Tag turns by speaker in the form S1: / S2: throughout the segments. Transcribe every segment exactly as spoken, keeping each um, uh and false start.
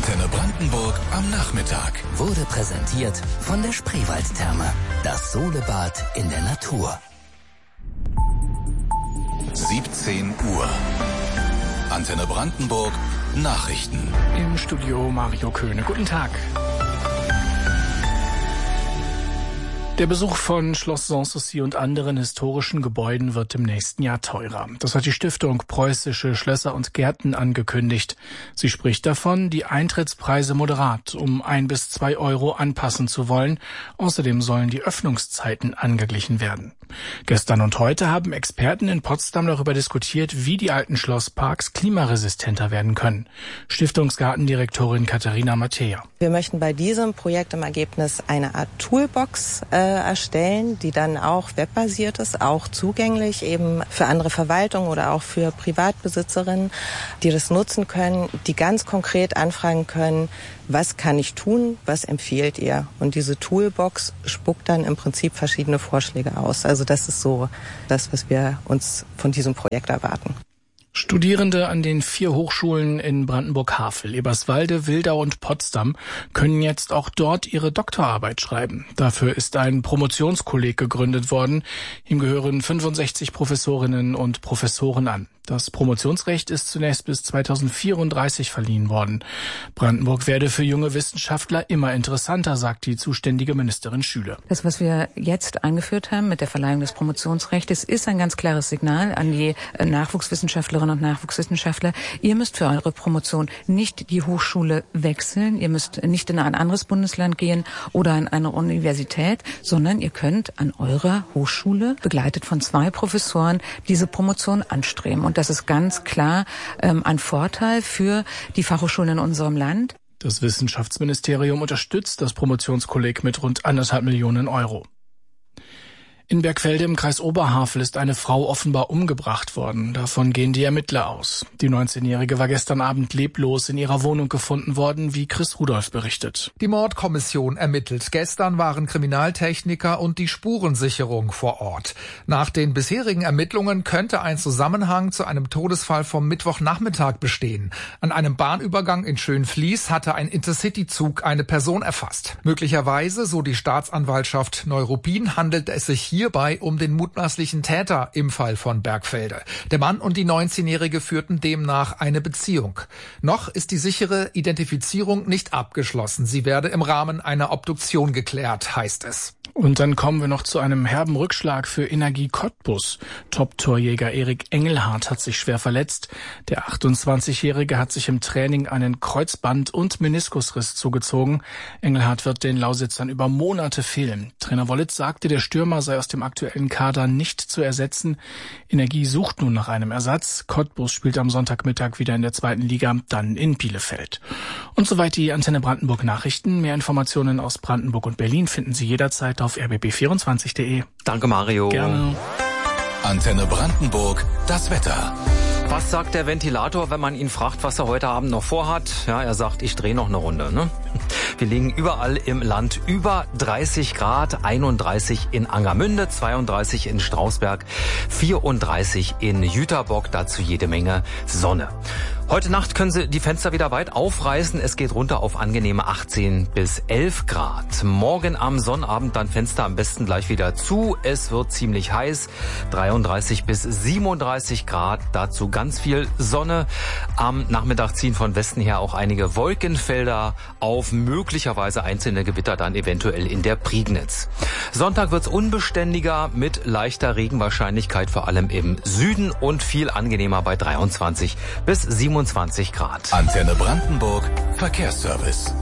S1: Antenne Brandenburg am Nachmittag.
S2: Wurde präsentiert von der Spreewaldtherme. Das Solebad in der Natur.
S1: siebzehn Uhr. Antenne Brandenburg Nachrichten.
S3: Im Studio Mario Köhne. Guten Tag. Der Besuch von Schloss Sanssouci und anderen historischen Gebäuden wird im nächsten Jahr teurer. Das hat die Stiftung Preußische Schlösser und Gärten angekündigt. Sie spricht davon, die Eintrittspreise moderat um ein bis zwei Euro anpassen zu wollen. Außerdem sollen die Öffnungszeiten angeglichen werden. Gestern und heute haben Experten in Potsdam darüber diskutiert, wie die alten Schlossparks klimaresistenter werden können. Stiftungsgartendirektorin Katharina Mattea.
S4: Wir möchten bei diesem Projekt im Ergebnis eine Art Toolbox äh, erstellen, die dann auch webbasiert ist, auch zugänglich eben für andere Verwaltungen oder auch für Privatbesitzerinnen, die das nutzen können, die ganz konkret anfragen können, was kann ich tun, was empfiehlt ihr? Und diese Toolbox spuckt dann im Prinzip verschiedene Vorschläge aus. Also das ist so das, was wir uns von diesem Projekt erwarten.
S3: Studierende an den vier Hochschulen in Brandenburg-Havel, Eberswalde, Wildau und Potsdam können jetzt auch dort ihre Doktorarbeit schreiben. Dafür ist ein Promotionskolleg gegründet worden. Ihm gehören fünfundsechzig Professorinnen und Professoren an. Das Promotionsrecht ist zunächst bis zweitausendvierunddreißig verliehen worden. Brandenburg werde für junge Wissenschaftler immer interessanter, sagt die zuständige Ministerin Schüle.
S5: Das, was wir jetzt eingeführt haben mit der Verleihung des Promotionsrechts, ist ein ganz klares Signal an die Nachwuchswissenschaftlerinnen und Nachwuchswissenschaftler. Ihr müsst für eure Promotion nicht die Hochschule wechseln, ihr müsst nicht in ein anderes Bundesland gehen oder an eine Universität, sondern ihr könnt an eurer Hochschule, begleitet von zwei Professoren, diese Promotion anstreben. Und das ist ganz klar ähm, ein Vorteil für die Fachhochschulen in unserem Land.
S3: Das Wissenschaftsministerium unterstützt das Promotionskolleg mit rund anderthalb Millionen Euro. In Bergfelde im Kreis Oberhavel ist eine Frau offenbar umgebracht worden. Davon gehen die Ermittler aus. Die neunzehnjährige war gestern Abend leblos in ihrer Wohnung gefunden worden, wie Chris Rudolph berichtet.
S6: Die Mordkommission ermittelt. Gestern waren Kriminaltechniker und die Spurensicherung vor Ort. Nach den bisherigen Ermittlungen könnte ein Zusammenhang zu einem Todesfall vom Mittwochnachmittag bestehen. An einem Bahnübergang in Schönfließ hatte ein Intercity-Zug eine Person erfasst. Möglicherweise, so die Staatsanwaltschaft Neuruppin, handelt es sich hierbei um den mutmaßlichen Täter im Fall von Bergfelde. Der Mann und die neunzehnjährige führten demnach eine Beziehung. Noch ist die sichere Identifizierung nicht abgeschlossen. Sie werde im Rahmen einer Obduktion geklärt, heißt es.
S3: Und dann kommen wir noch zu einem herben Rückschlag für Energie Cottbus. Top-Torjäger Erik Engelhardt hat sich schwer verletzt. Der achtundzwanzigjährige hat sich im Training einen Kreuzband- und Meniskusriss zugezogen. Engelhardt wird den Lausitzern über Monate fehlen. Trainer Wollitz sagte, der Stürmer sei aus dem aktuellen Kader nicht zu ersetzen. Energie sucht nun nach einem Ersatz. Cottbus spielt am Sonntagmittag wieder in der zweiten Liga, dann in Bielefeld. Und soweit die Antenne Brandenburg Nachrichten. Mehr Informationen aus Brandenburg und Berlin finden Sie jederzeit auf r b b vierundzwanzig punkt de.
S7: Danke, Mario.
S3: Gerne.
S1: Antenne Brandenburg, das Wetter.
S7: Was sagt der Ventilator, wenn man ihn fragt, was er heute Abend noch vorhat? Ja, er sagt, ich drehe noch eine Runde. Ne? Wir liegen überall im Land über dreißig Grad, einunddreißig in Angermünde, zweiunddreißig in Strausberg, vierunddreißig in Jüterbock, dazu jede Menge Sonne. Heute Nacht können Sie die Fenster wieder weit aufreißen. Es geht runter auf angenehme achtzehn bis elf Grad. Morgen am Sonnabend dann Fenster am besten gleich wieder zu. Es wird ziemlich heiß. dreiunddreißig bis siebenunddreißig Grad. Dazu ganz viel Sonne. Am Nachmittag ziehen von Westen her auch einige Wolkenfelder auf. Möglicherweise einzelne Gewitter dann eventuell in der Prignitz. Sonntag wird's unbeständiger mit leichter Regenwahrscheinlichkeit, vor allem im Süden, und viel angenehmer bei dreiundzwanzig bis siebenundzwanzig Grad.
S1: Antenne Brandenburg Verkehrsservice.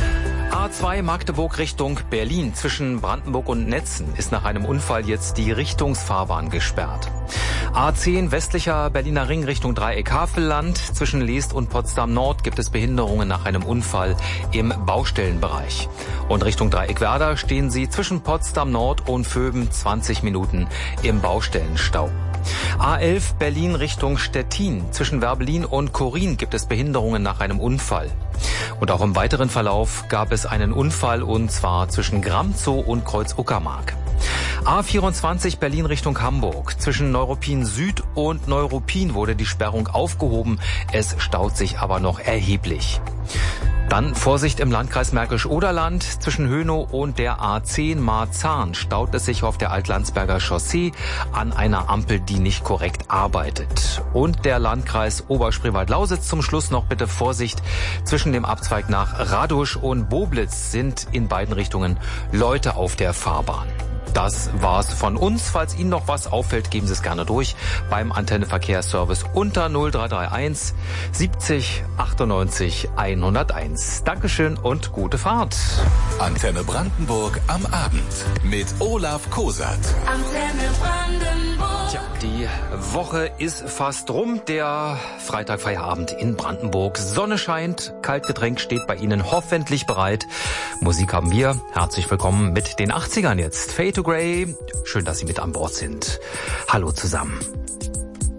S7: A zwei Magdeburg Richtung Berlin. Zwischen Brandenburg und Netzen ist nach einem Unfall jetzt die Richtungsfahrbahn gesperrt. A zehn westlicher Berliner Ring Richtung Dreieck Havelland. Zwischen Leest und Potsdam Nord gibt es Behinderungen nach einem Unfall im Baustellenbereich. Und Richtung Dreieck Werder stehen Sie zwischen Potsdam Nord und Vöben zwanzig Minuten im Baustellenstau. A elf Berlin Richtung Stettin. Zwischen Werbelin und Korin gibt es Behinderungen nach einem Unfall. Und auch im weiteren Verlauf gab es einen Unfall, und zwar zwischen Gramzow und Kreuz-Uckermark. A vierundzwanzig Berlin Richtung Hamburg. Zwischen Neuruppin Süd und Neuruppin wurde die Sperrung aufgehoben. Es staut sich aber noch erheblich. Dann Vorsicht im Landkreis Märkisch-Oderland. Zwischen Hönow und der A zehn Marzahn staut es sich auf der Altlandsberger Chaussee an einer Ampel, die nicht korrekt arbeitet. Und der Landkreis Oberspreewald-Lausitz zum Schluss noch bitte Vorsicht. Zwischen dem Abzweig nach Radusch und Boblitz sind in beiden Richtungen Leute auf der Fahrbahn. Das war's von uns. Falls Ihnen noch was auffällt, geben Sie es gerne durch beim Antenne-Verkehrsservice unter null drei drei eins siebzig achtundneunzig hunderteins. Dankeschön und gute Fahrt.
S1: Antenne Brandenburg am Abend mit Olaf Kosat.
S8: Antenne Brandenburg.
S7: Tja, die Woche ist fast rum. Der Freitag-Feierabend in Brandenburg. Sonne scheint, Kaltgetränk steht bei Ihnen hoffentlich bereit. Musik haben wir. Herzlich willkommen mit den achtzigern jetzt. Fade to Grey. Schön, dass Sie mit an Bord sind. Hallo zusammen.